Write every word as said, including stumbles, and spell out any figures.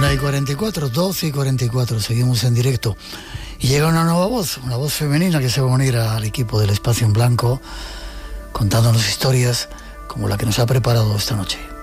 una y cuarenta y cuatro, doce y cuarenta y cuatro, seguimos en directo. Y llega una nueva voz, una voz femenina que se va a unir al equipo del Espacio en Blanco, contándonos historias como la que nos ha preparado esta noche.